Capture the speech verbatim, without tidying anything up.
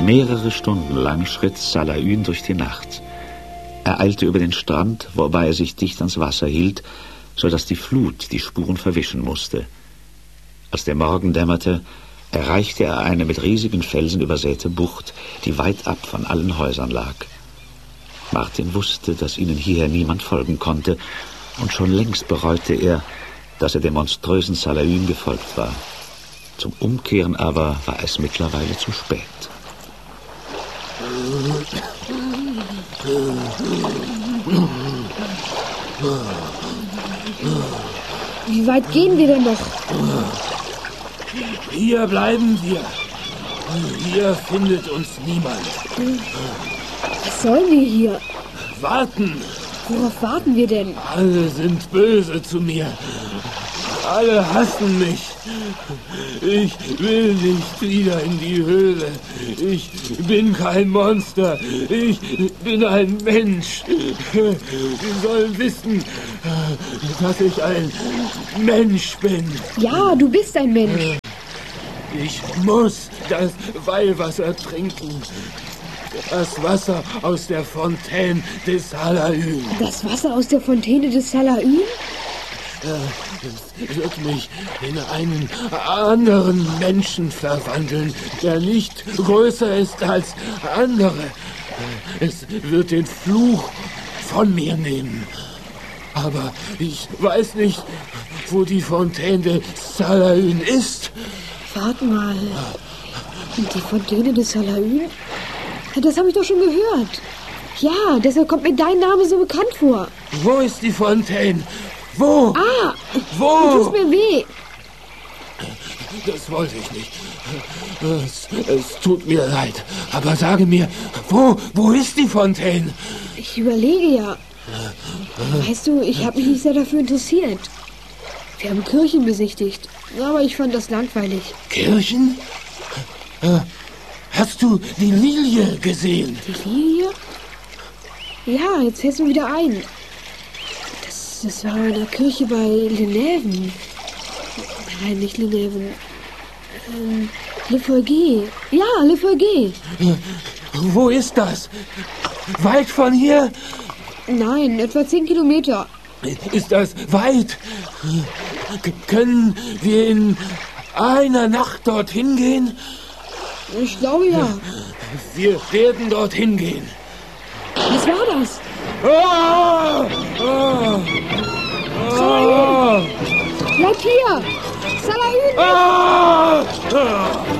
Mehrere Stunden lang schritt Salaün durch die Nacht. Er eilte über den Strand, wobei er sich dicht ans Wasser hielt, so dass die Flut die Spuren verwischen musste. Als der Morgen dämmerte, erreichte er eine mit riesigen Felsen übersäte Bucht, die weit ab von allen Häusern lag. Martin wusste, dass ihnen hierher niemand folgen konnte, und schon längst bereute er, dass er dem monströsen Salaün gefolgt war. Zum Umkehren aber war es mittlerweile zu spät. Wie weit gehen wir denn noch? Hier bleiben wir. Hier findet uns niemand. Was sollen wir hier? Warten. Worauf warten wir denn? Alle sind böse zu mir. Alle hassen mich. Ich will nicht wieder in die Höhle. Ich bin kein Monster. Ich bin ein Mensch. Sie sollen wissen, dass ich ein Mensch bin. Ja, du bist ein Mensch. Ich muss das Weihwasser trinken. Das Wasser aus der Fontäne des Salaün. Das Wasser aus der Fontäne des Salaün? Es wird mich in einen anderen Menschen verwandeln, der nicht größer ist als andere. Es wird den Fluch von mir nehmen. Aber ich weiß nicht, wo die Fontäne des Salaün ist. Warte mal. Die Fontäne des Salaün? Das habe ich doch schon gehört. Ja, deshalb kommt mir dein Name so bekannt vor. Wo ist die Fontäne? Wo? Ah, wo? Du tust mir weh. Das wollte ich nicht. Es, es tut mir leid. Aber sage mir, wo, wo ist die Fontäne? Ich überlege ja. Weißt du, ich habe mich nicht sehr dafür interessiert. Wir haben Kirchen besichtigt, aber ich fand das langweilig. Kirchen? Hast du die Lilie gesehen? Die Lilie? Ja, jetzt fällt mir wieder ein. Das, das war in der Kirche bei Leneven. Nein, nicht Leneven. Ähm, Le Folguet. Ja, Le Folguet. Wo ist das? Weit von hier? Nein, etwa zehn Kilometer. Ist das weit? K- können wir in einer Nacht dorthin gehen? Ich glaube ja. Wir werden dorthin gehen. Was war das? Ah! Ah! Salaün! Bleib hier! Salaün! Ah! Ah!